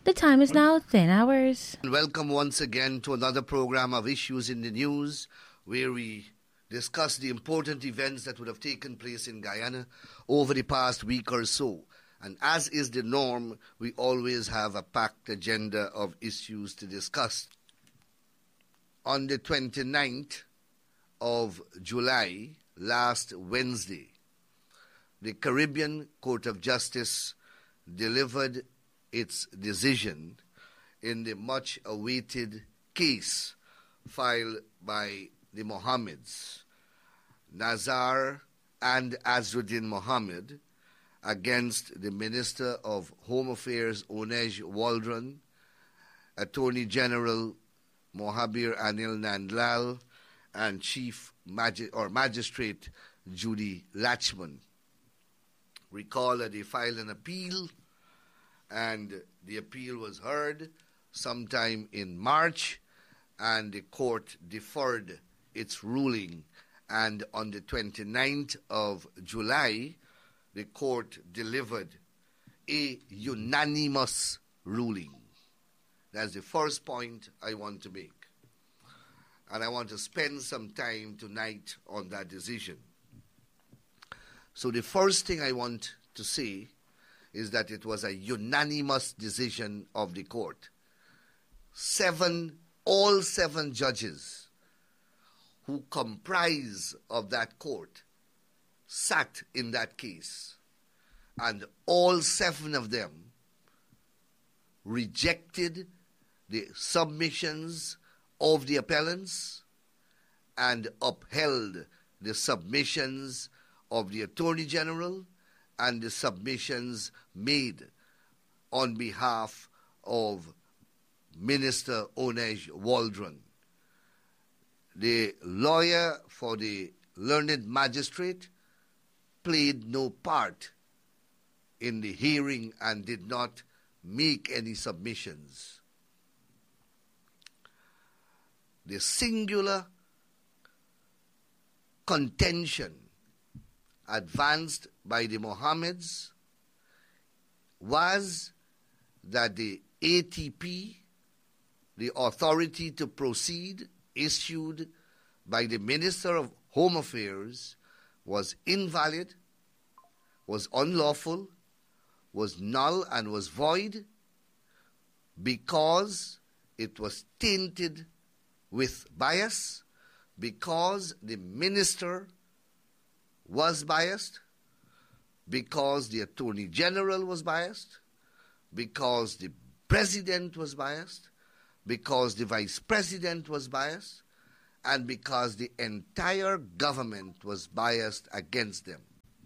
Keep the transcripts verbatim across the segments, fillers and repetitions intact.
The time is now ten hours. Welcome once again to another program of Issues in the News, where we discuss the important events that would have taken place in Guyana over the past week or so. And as is the norm, we always have a packed agenda of issues to discuss. On the twenty-ninth of July, last Wednesday, the Caribbean Court of Justice delivered its decision in the much-awaited case filed by the Mohammeds, Nazar and Azruddin Mohammed, against the Minister of Home Affairs, Onej Waldron, Attorney General Mohabir Anil Nandlal, and Chief Magi- or Magistrate Judy Latchman. Recall that they filed an appeal, and the appeal was heard sometime in March, and the court deferred its ruling. And on the twenty-ninth of July, the court delivered a unanimous ruling. That's the first point I want to make. And I want to spend some time tonight on that decision. So the first thing I want to say is that it was a unanimous decision of the court. Seven, all seven judges who comprise of that court sat in that case, and all seven of them rejected the submissions of the appellants and upheld the submissions of the Attorney General and the submissions made on behalf of Minister Onej Waldron. The lawyer for the learned magistrate played no part in the hearing and did not make any submissions. The singular contention advanced by the Mohammeds was that the A T P, the authority to proceed issued by the Minister of Home Affairs, was invalid, was unlawful, was null and was void because it was tainted with bias, because the minister was biased, because the Attorney General was biased, because the President was biased, because the Vice President was biased, and because the entire government was biased against them.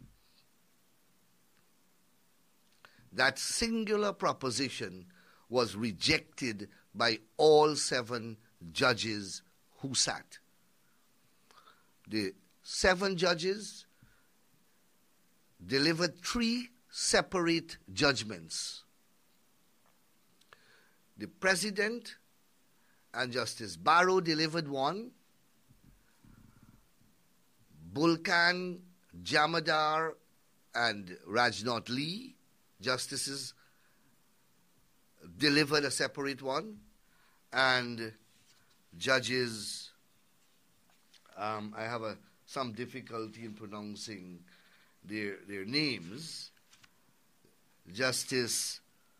That singular proposition was rejected by all seven judges who sat. The seven judges delivered three separate judgments. The President and Justice Barrow delivered one. Bulkan, Jamadar, and Rajnath Lee, justices, delivered a separate one. And judges, um, I have a, some difficulty in pronouncing their, their names. Justice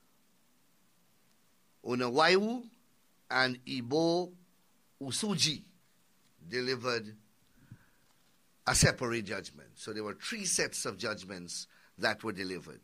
Onawaiwu and Ibo Usuji delivered a separate judgment. So there were three sets of judgments that were delivered.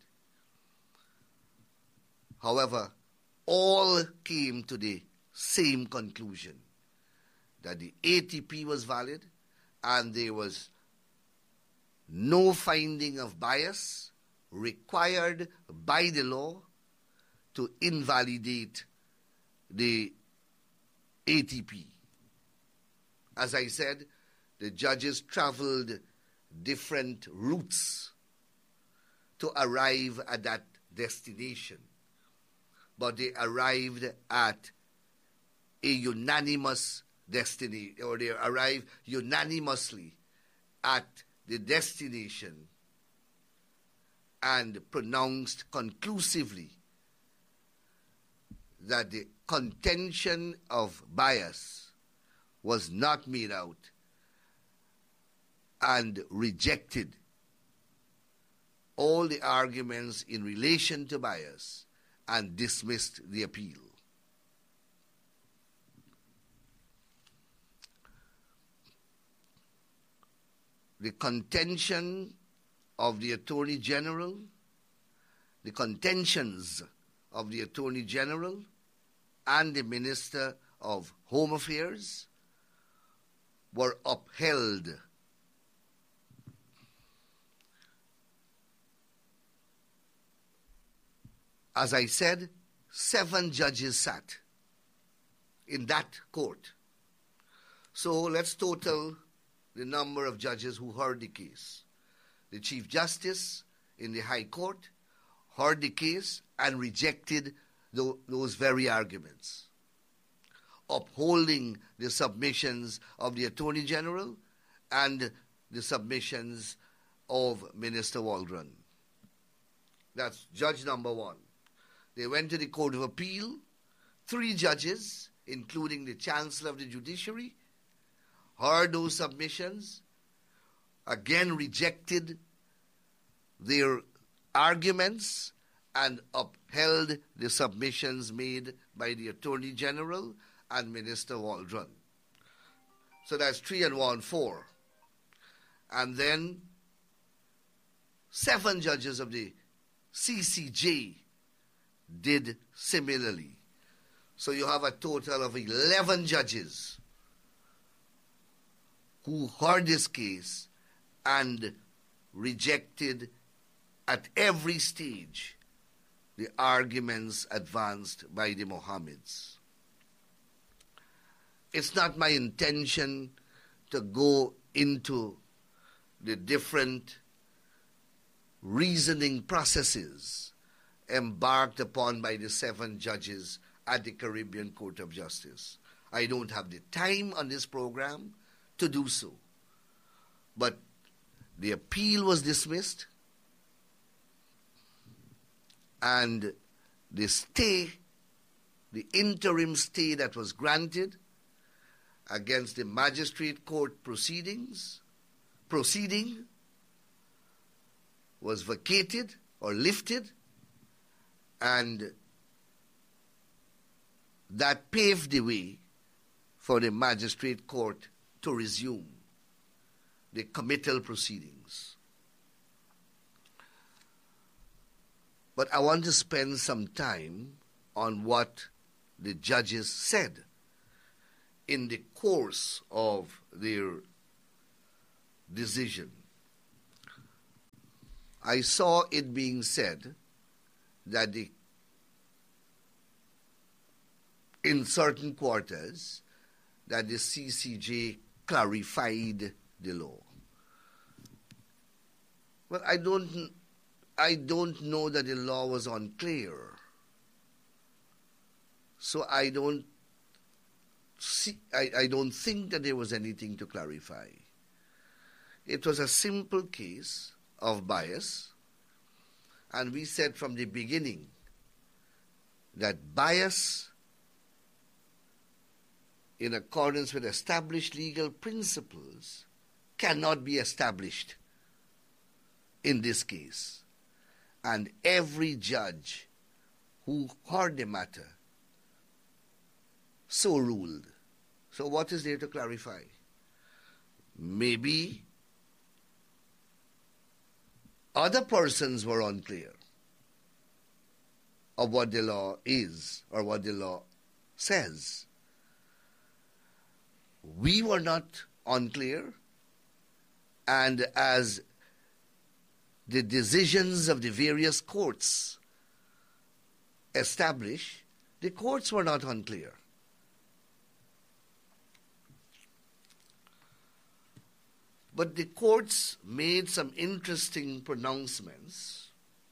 However, all came to the same conclusion, that the A T P was valid and there was no finding of bias required by the law to invalidate the A T P. As I said, the judges traveled different routes to arrive at that destination, but they arrived at a unanimous destiny, or they arrived unanimously at the destination and pronounced conclusively that the contention of bias was not made out and rejected all the arguments in relation to bias and dismissed the appeal. The contention of the Attorney General, the contentions of the Attorney General and the Minister of Home Affairs were upheld. As I said, seven judges sat in that court. So let's total the number of judges who heard the case. The Chief Justice in the High Court heard the case and rejected th- those very arguments, upholding the submissions of the Attorney General and the submissions of Minister Waldron. That's judge number one. They went to the Court of Appeal. Three judges, including the Chancellor of the Judiciary, heard those submissions, again rejected their arguments, and upheld the submissions made by the Attorney General and Minister Waldron. So that's three and one, four. And then seven judges of the C C J did similarly. So you have a total of eleven judges who heard this case and rejected at every stage the arguments advanced by the Mohammeds. It's not my intention to go into the different reasoning processes embarked upon by the seven judges at the Caribbean Court of Justice. I don't have the time on this program to do so. But the appeal was dismissed, and the stay, the interim stay that was granted against the magistrate court proceedings, proceeding was vacated or lifted, and that paved the way for the magistrate court to resume the committal proceedings. But I want to spend some time on what the judges said in the course of their decision. I saw it being said that the, in certain quarters, that the C C J clarified the law. Well, I don't, I don't know that the law was unclear. So I don't see, I, I don't think that there was anything to clarify. It was a simple case of bias, and we said from the beginning that bias, in accordance with established legal principles, cannot be established in this case. And every judge who heard the matter so ruled. So what is there to clarify? Maybe other persons were unclear of what the law is or what the law says. We were not unclear, and as the decisions of the various courts establish, the courts were not unclear. But the courts made some interesting pronouncements,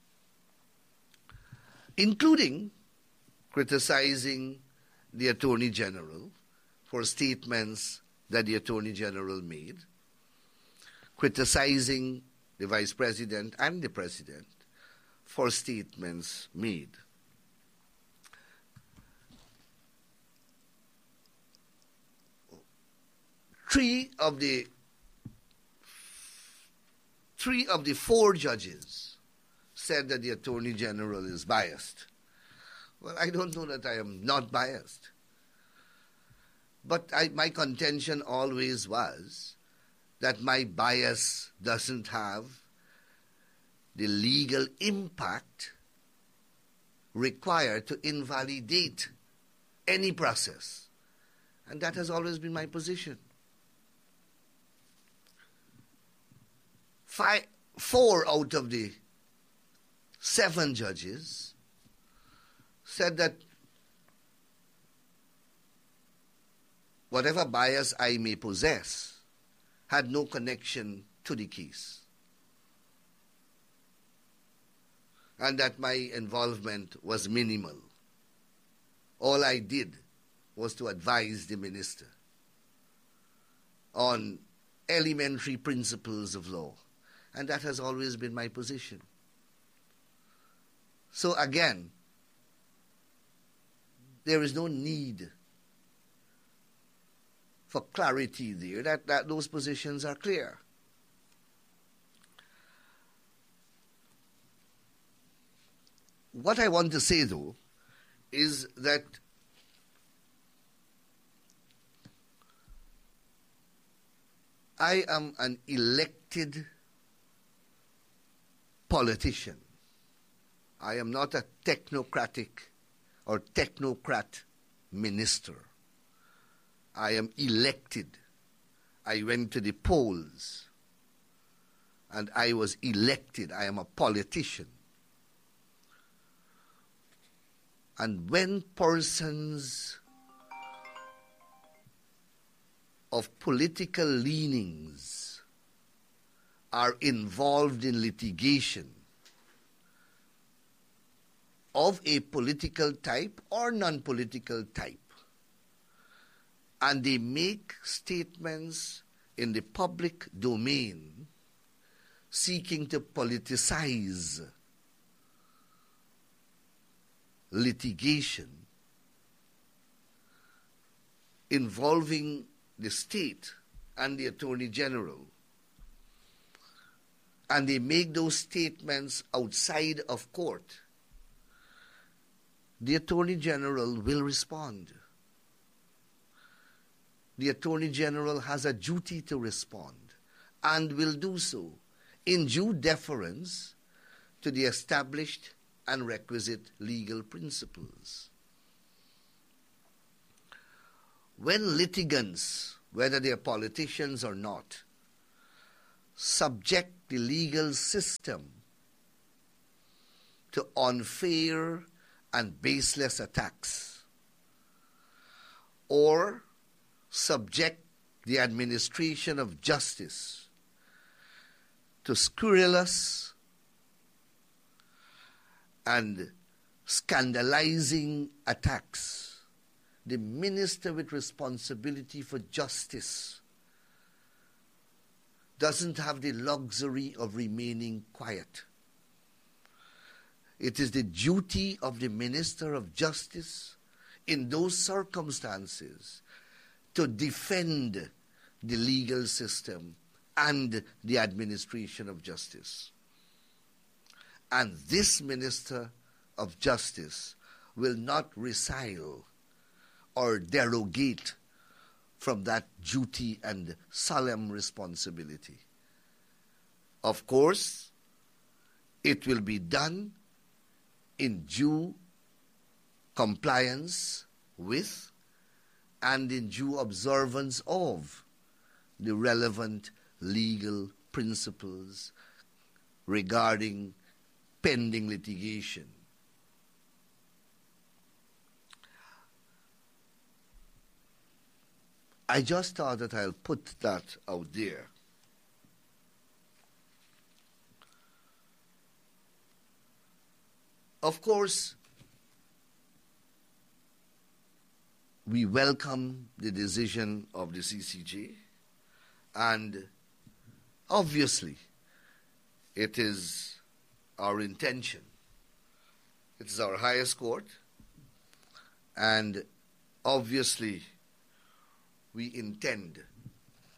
including criticizing the Attorney General for statements that the Attorney General made, criticizing the Vice President and the President for statements made. three of the three of the four judges said that the Attorney General is biased. Well, I don't know that I am not biased. But I, my contention always was that my bias doesn't have the legal impact required to invalidate any process. And that has always been my position. Five, four out of the seven judges said that whatever bias I may possess had no connection to the case. And that my involvement was minimal. All I did was to advise the minister on elementary principles of law. And that has always been my position. So again, there is no need for clarity there, that, that those positions are clear. What I want to say, though, is that I am an elected politician. I am not a technocratic or technocrat minister. I am elected. I went to the polls and I was elected. I am a politician. And when persons of political leanings are involved in litigation of a political type or non-political type, and they make statements in the public domain seeking to politicize litigation involving the state and the Attorney General, and they make those statements outside of court, the Attorney General will respond. The Attorney General has a duty to respond and will do so in due deference to the established and requisite legal principles. When litigants, whether they are politicians or not, subject the legal system to unfair and baseless attacks, or subject the administration of justice to scurrilous and scandalizing attacks, the minister with responsibility for justice doesn't have the luxury of remaining quiet. It is the duty of the Minister of Justice in those circumstances to defend the legal system and the administration of justice. And this Minister of Justice will not resile or derogate from that duty and solemn responsibility. Of course, it will be done in due compliance with and in due observance of the relevant legal principles regarding pending litigation. I just thought that I'll put that out there. Of course, we welcome the decision of the C C J, and obviously it is our intention. It is our highest court, and obviously we intend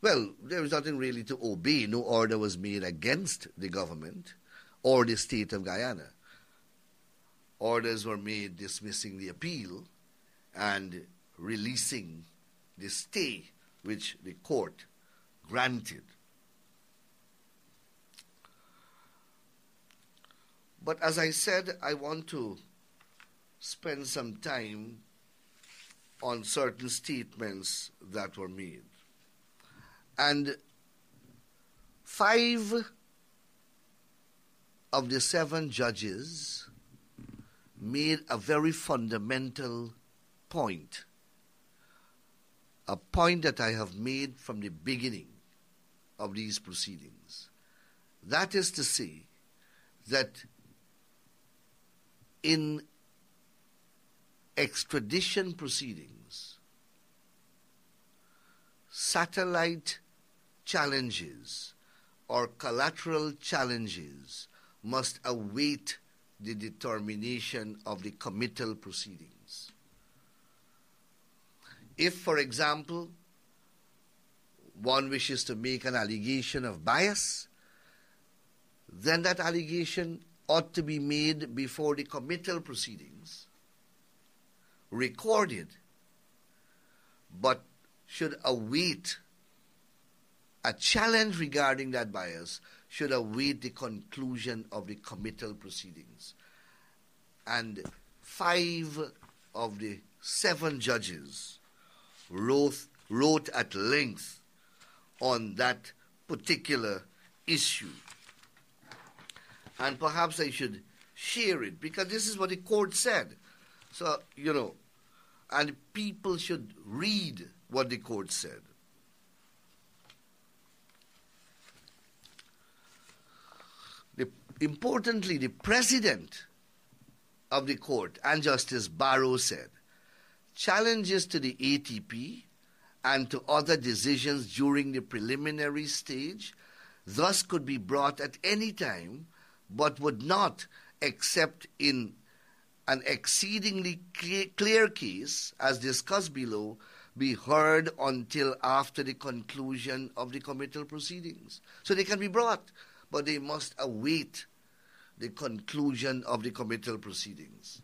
Well, there is nothing really to obey. No order was made against the government or the state of Guyana. Orders were made dismissing the appeal and releasing the stay which the court granted. But as I said, I want to spend some time on certain statements that were made. And five of the seven judges made a very fundamental point, a point that I have made from the beginning of these proceedings. That is to say that in extradition proceedings, satellite challenges or collateral challenges must await the determination of the committal proceedings. If, for example, one wishes to make an allegation of bias, then that allegation ought to be made before the committal proceedings, recorded, but should await a challenge regarding that bias should await the conclusion of the committal proceedings. And five of the seven judges wrote, wrote at length on that particular issue. And perhaps I should share it, because this is what the court said. So, you know, and people should read what the court said. The, importantly, the president of the court and Justice Barrow said, challenges to the A T P and to other decisions during the preliminary stage thus could be brought at any time, but would not, except in an exceedingly clear case, as discussed below, be heard until after the conclusion of the committal proceedings. So they can be brought, but they must await the conclusion of the committal proceedings.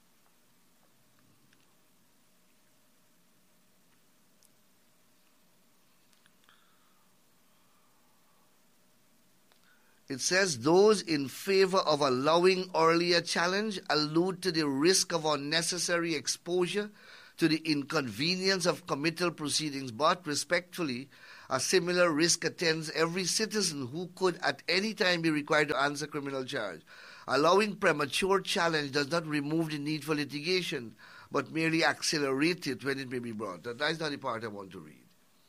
It says, those in favor of allowing earlier challenge allude to the risk of unnecessary exposure to the inconvenience of committal proceedings, but respectfully, a similar risk attends every citizen who could at any time be required to answer criminal charge. Allowing premature challenge does not remove the need for litigation, but merely accelerate it when it may be brought. That is not the part I want to read.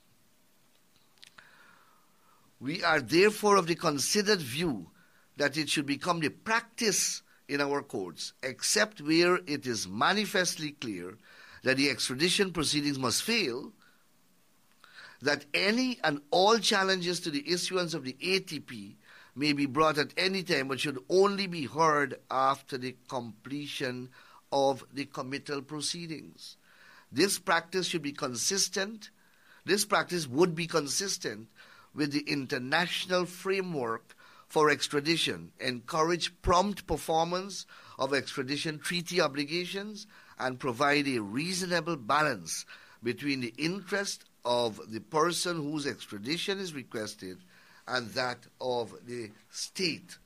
We are therefore of the considered view that it should become the practice in our courts, except where it is manifestly clear that the extradition proceedings must fail, that any and all challenges to the issuance of the A T P may be brought at any time, but should only be heard after the completion of the committal proceedings. This practice should be consistent. This practice would be consistent with the international framework for extradition, encourage prompt performance of extradition treaty obligations, and provide a reasonable balance between the interest of the person whose extradition is requested and that of the state.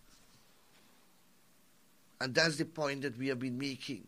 And that's the point that we have been making.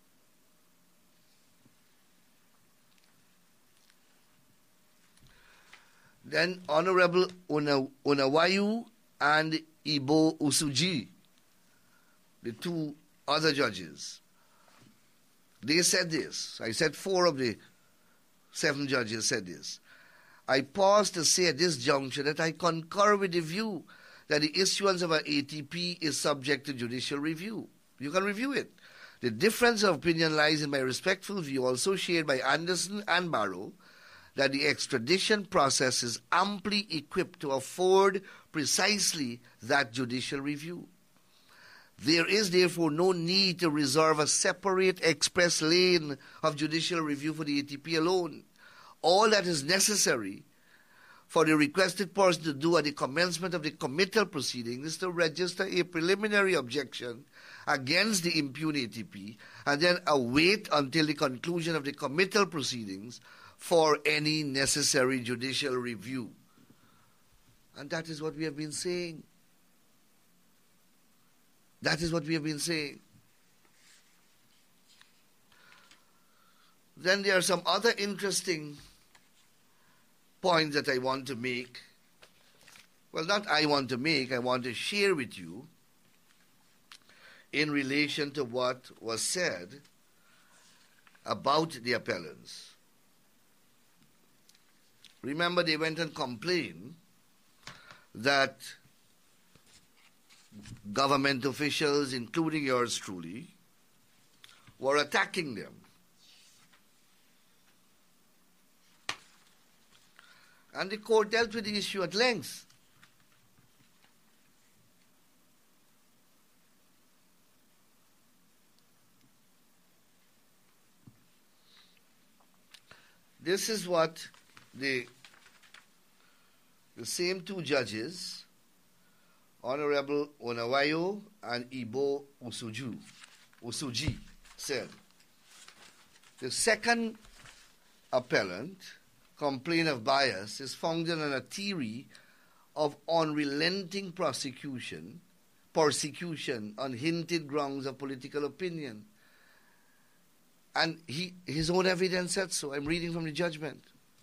Then Honorable Una, Unawayu and Ibo Usuji, the two other judges, they said this. I said four of the seven judges said this. I pause to say at this juncture that I concur with the view that the issuance of an A T P is subject to judicial review. You can review it. The difference of opinion lies in my respectful view, also shared by Anderson and Barrow, that the extradition process is amply equipped to afford precisely that judicial review. There is therefore no need to reserve a separate express lane of judicial review for the A T P alone. All that is necessary for the requested person to do at the commencement of the committal proceeding is to register a preliminary objection against the impunity plea and then await until the conclusion of the committal proceedings for any necessary judicial review. And that is what we have been saying. That is what we have been saying. Then there are some other interesting points that I want to make. Well, not I want to make, I want to share with you in relation to what was said about the appellants. Remember, they went and complained that government officials, including yours truly, were attacking them. And the court dealt with the issue at length. This is what the, the same two judges, Honorable Onawayo and Ibo Usuju, Usuji, said. The second appellant, complaint of bias, is founded on a theory of unrelenting prosecution, persecution on hinted grounds of political opinion. And he, his own evidence said so. I'm reading from the judgment.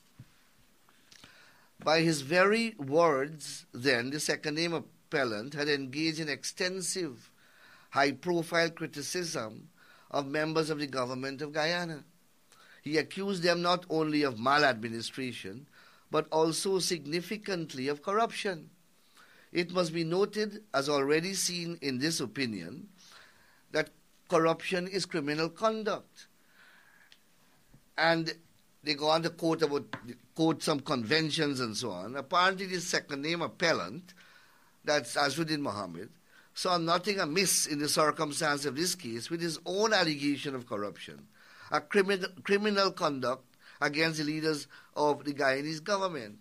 By his very words, then, the second name appellant had engaged in extensive, high-profile criticism of members of the government of Guyana. He accused them not only of maladministration, but also significantly of corruption. It must be noted, as already seen in this opinion, that corruption is criminal conduct. And they go on to quote, about, quote some conventions and so on. Apparently, the second name appellant, that's Azzuddin Mohammed, saw nothing amiss in the circumstance of this case with his own allegation of corruption, a criminal, criminal conduct against the leaders of the Guyanese government.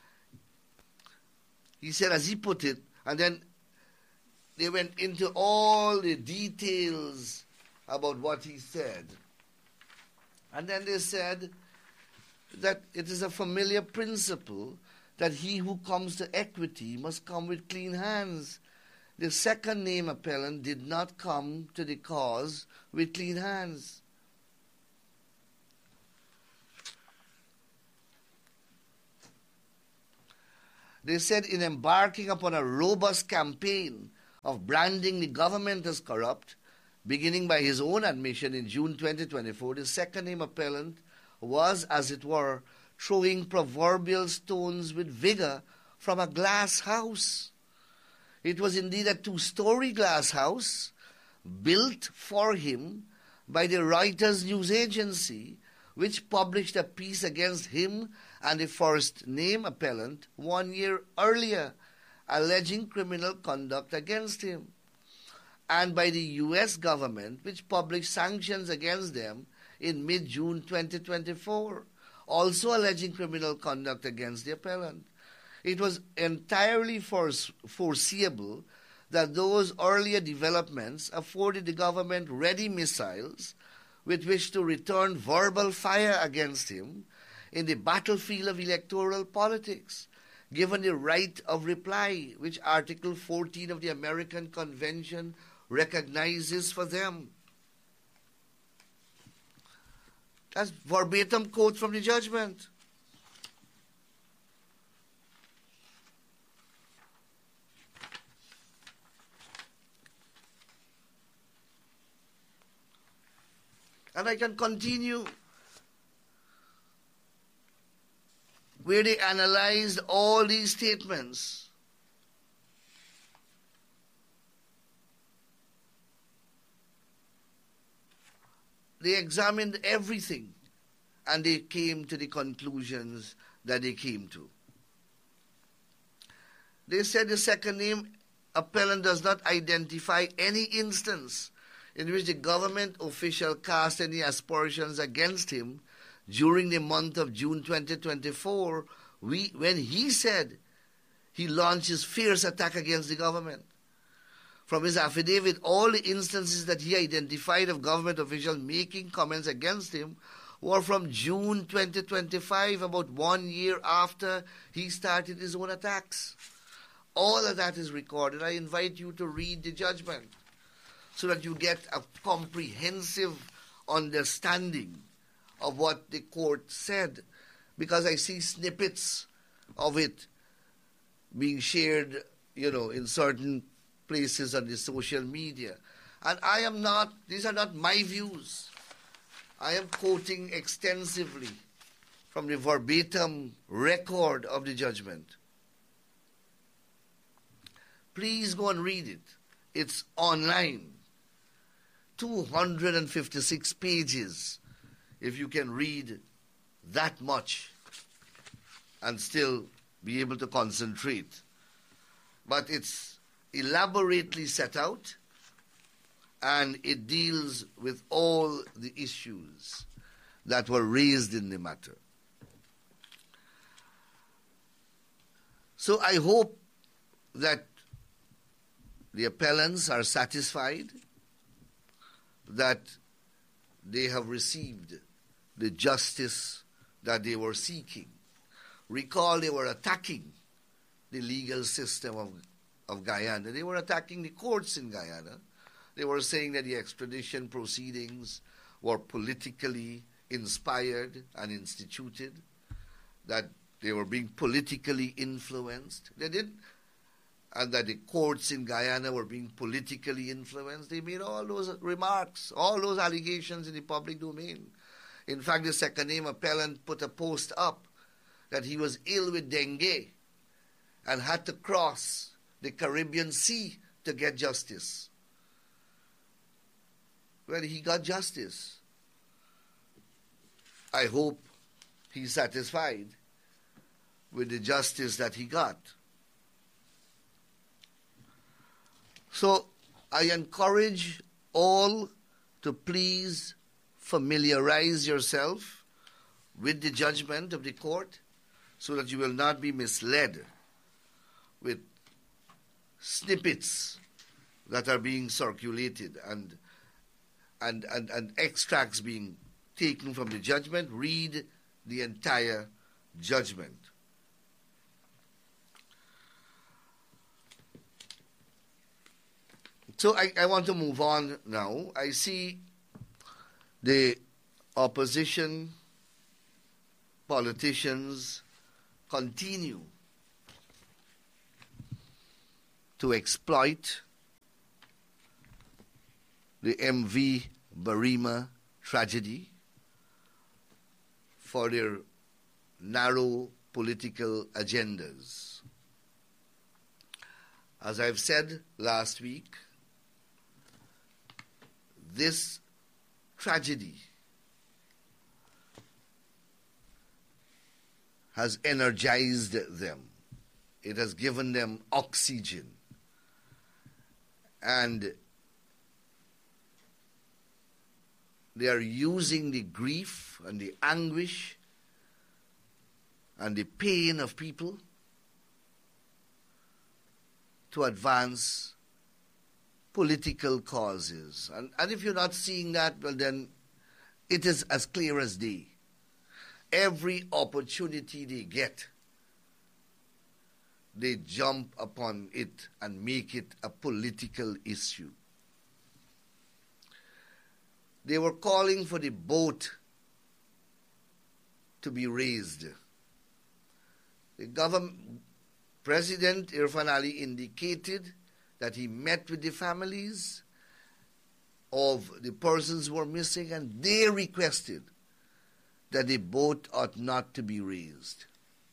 He said, as he put it, and then they went into all the details about what he said. And then they said that it is a familiar principle that he who comes to equity must come with clean hands. The second name appellant did not come to the cause with clean hands. They said in embarking upon a robust campaign of branding the government as corrupt, beginning by his own admission in June twenty twenty-four, the second name appellant was, as it were, throwing proverbial stones with vigor from a glass house. It was indeed a two-story glass house built for him by the Reuters news agency, which published a piece against him and the first name appellant one year earlier, alleging criminal conduct against him, and by the U S government, which published sanctions against them in mid-June twenty twenty-four, also alleging criminal conduct against the appellant. It was entirely foreseeable that those earlier developments afforded the government ready missiles with which to return verbal fire against him in the battlefield of electoral politics, given the right of reply, which Article fourteen of the American Convention recognizes for them. That's verbatim quote from the judgment. And I can continue where they analyzed all these statements. They examined everything and they came to the conclusions that they came to. They said the second name appellant does not identify any instance in which the government official cast any aspersions against him during the month of June twenty twenty-four we, when he said he launched his fierce attack against the government. From his affidavit, all the instances that he identified of government officials making comments against him were from June twenty twenty-five, about one year after he started his own attacks. All of that is recorded. I invite you to read the judgment so that you get a comprehensive understanding of what the court said, because I see snippets of it being shared, you know, in certain places on the social media. And I am not, these are not my views. I am quoting extensively from the verbatim record of the judgment. Please go and read it. It's online. two hundred fifty-six pages, if you can read that much and still be able to concentrate. But it's elaborately set out, and it deals with all the issues that were raised in the matter. So I hope that the appellants are satisfied that they have received the justice that they were seeking. Recall, they were attacking the legal system of, of Guyana. They were attacking the courts in Guyana. They were saying that the extradition proceedings were politically inspired and instituted, that they were being politically influenced. They did, and that the courts in Guyana were being politically influenced. They made all those remarks, all those allegations in the public domain. In fact, the second name appellant put a post up that he was ill with dengue and had to cross the Caribbean Sea to get justice. Well, he got justice. I hope he's satisfied with the justice that he got. So I encourage all to please familiarize yourself with the judgment of the court so that you will not be misled with snippets that are being circulated and and, and, and extracts being taken from the judgment. Read the entire judgment. So I, I want to move on now. I see the opposition politicians continue to exploit the M V Barima tragedy for their narrow political agendas. As I've said last week, this tragedy has energized them. It has given them oxygen. And they are using the grief and the anguish and the pain of people to advance political causes. And, and if you're not seeing that, well then it is as clear as day. Every opportunity they get, they jump upon it and make it a political issue. They were calling for the boat to be raised. The government, President Irfaan Ali indicated that he met with the families of the persons who were missing, and they requested that the boat ought not to be raised.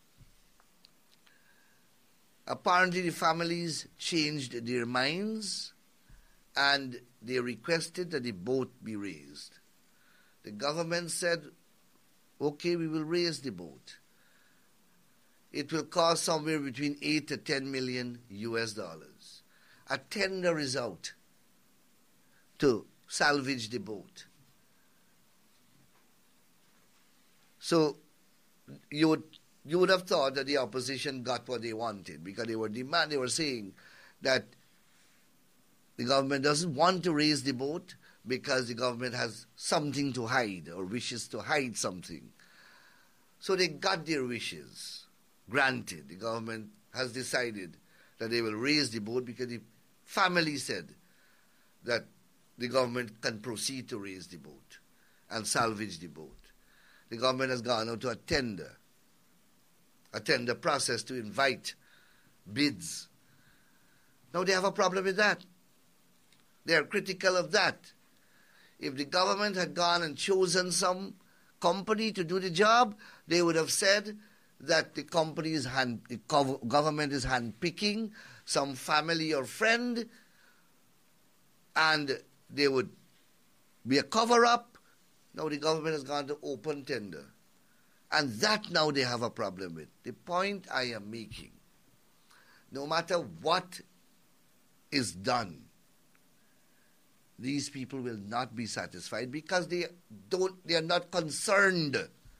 Apparently the families changed their minds and they requested that the boat be raised. The government said, okay, we will raise the boat. It will cost somewhere between eight to ten million U S dollars. A tender is out to salvage the boat. So you would you would have thought that the opposition got what they wanted, because they were demand, they were saying that the government doesn't want to raise the boat because the government has something to hide or wishes to hide something. So they got their wishes granted. The government has decided that they will raise the boat because the family said that the government can proceed to raise the boat and salvage the boat. The government has gone out to a tender, a tender process to invite bids. Now they have a problem with that. They are critical of that. If the government had gone and chosen some company to do the job, they would have said that the company is hand, the government is handpicking some family or friend, and they would be a cover-up. Now the government has gone to open tender. And that now they have a problem with. The point I am making, no matter what is done, these people will not be satisfied because they don't they are not concerned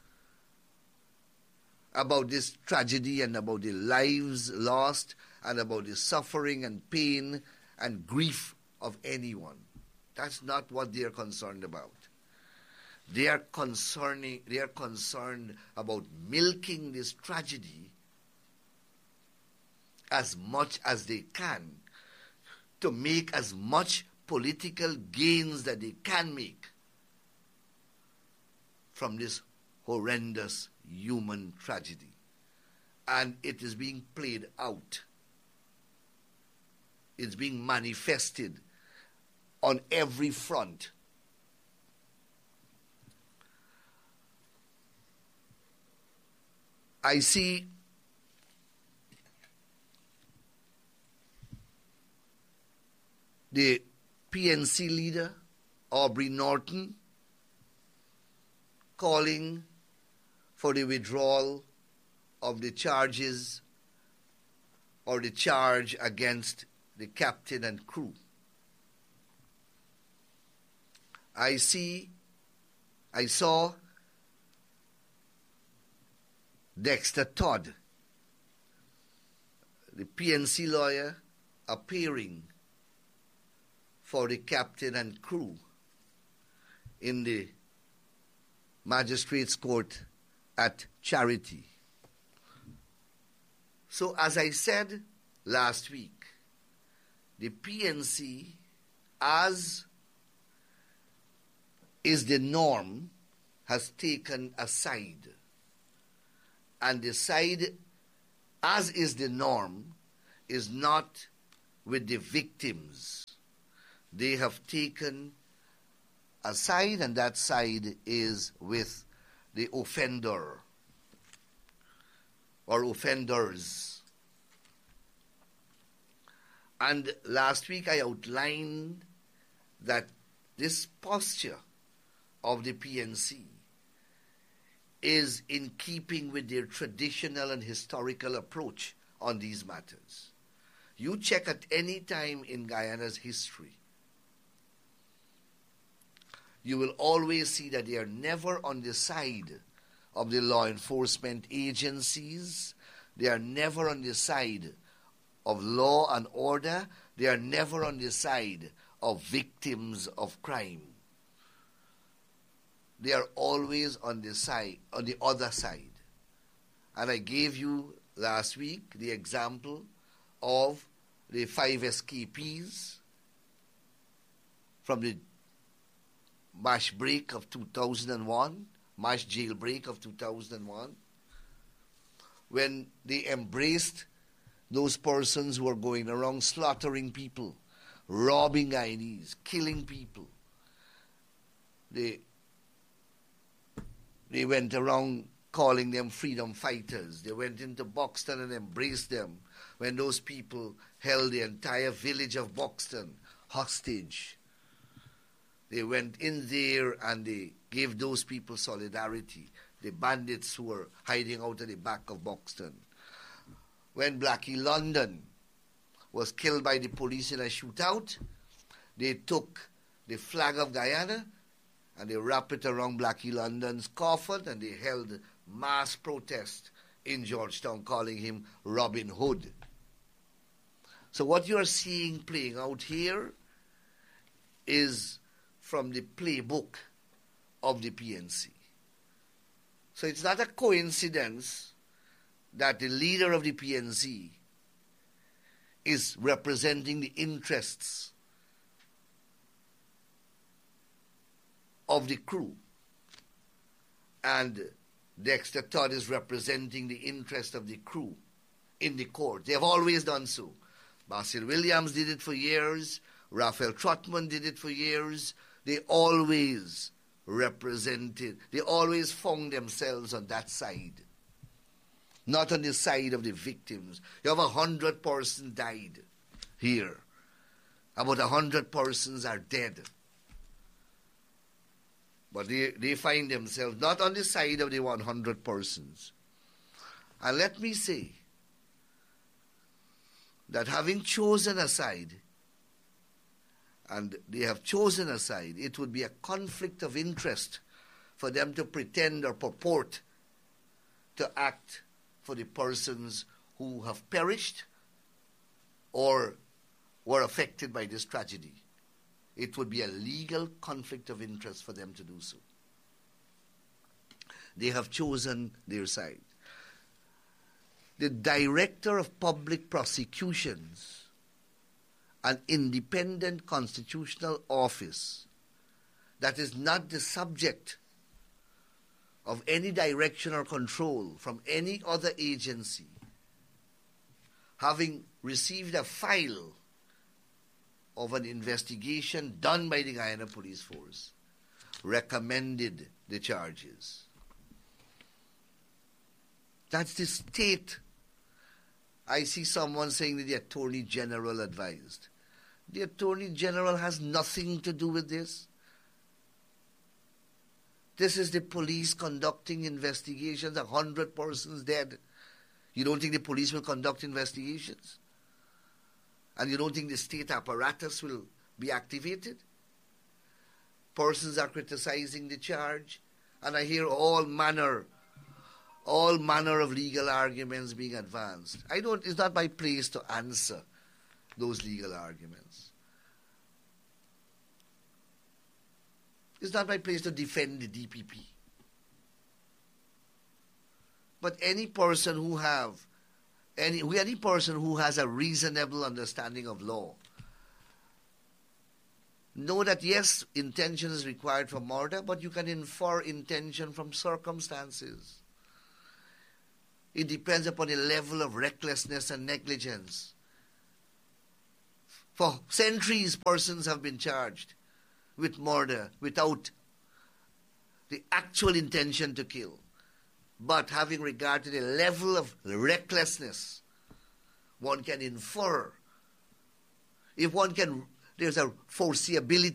about this tragedy and about the lives lost and about the suffering and pain and grief of anyone. That's not what they are concerned about. They are concerning they are concerned about milking this tragedy as much as they can to make as much political gains that they can make from this horrendous human tragedy. And it is being played out. It's being manifested on every front. I see the P N C leader, Aubrey Norton, calling for the withdrawal of the charges or the charge against the captain and crew. I see, I saw Dexter Todd, the P N C lawyer, appearing for the captain and crew in the magistrate's court at Charity. So as I said last week, the P N C, as is the norm, has taken a side. And the side, as is the norm, is not with the victims. They have taken a side, and that side is with the offender or offenders. And last week I outlined that this posture of the P N C is in keeping with their traditional and historical approach on these matters. You check at any time in Guyana's history, you will always see that they are never on the side of the law enforcement agencies. They are never on the side of law and order. They are never on the side of victims of crime. They are always on the side, on the other side. And I gave you last week the example of the five escapees from the mass break of two thousand one, mass jailbreak of two thousand one, when they embraced those persons who were going around slaughtering people, robbing Guyanese, killing people. They, they went around calling them freedom fighters. They went into Buxton and embraced them when those people held the entire village of Buxton hostage. They went in there and they gave those people solidarity, the bandits who were hiding out at the back of Buxton. When Blackie London was killed by the police in a shootout, they took the flag of Guyana and they wrapped it around Blackie London's coffin and they held mass protest in Georgetown, calling him Robin Hood. So what you are seeing playing out here is from the playbook of the P N C. So it's not a coincidence that the leader of the P N C is representing the interests of the crew, and Dexter Todd is representing the interest of the crew in the court. They have always done so. Basil Williams did it for years. Raphael Trotman did it for years. They always represented, they always found themselves on that side, not on the side of the victims. You have a hundred persons died here. About a hundred persons are dead. But they, they find themselves not on the side of the one hundred persons. And let me say that having chosen a side, and they have chosen a side, it would be a conflict of interest for them to pretend or purport to act for the persons who have perished or were affected by this tragedy. It would be a legal conflict of interest for them to do so. They have chosen their side. The Director of Public Prosecutions, an independent constitutional office that is not the subject of any direction or control from any other agency, having received a file of an investigation done by the Guyana Police Force, recommended the charges. That's the state. I see someone saying that the Attorney General advised. The Attorney General has nothing to do with this. This is the police conducting investigations, a hundred persons dead. You don't think the police will conduct investigations? And you don't think the state apparatus will be activated? Persons are criticizing the charge, and I hear all manner, all manner of legal arguments being advanced. I don't, it's not my place to answer those legal arguments. It's not my place to defend the D P P. But any person who have Any, any person who has a reasonable understanding of law know that yes, intention is required for murder, but you can infer intention from circumstances. It depends upon the level of recklessness and negligence. For centuries, persons have been charged with murder without the actual intention to kill. But having regard to the level of recklessness, one can infer. If one can, there's a foreseeability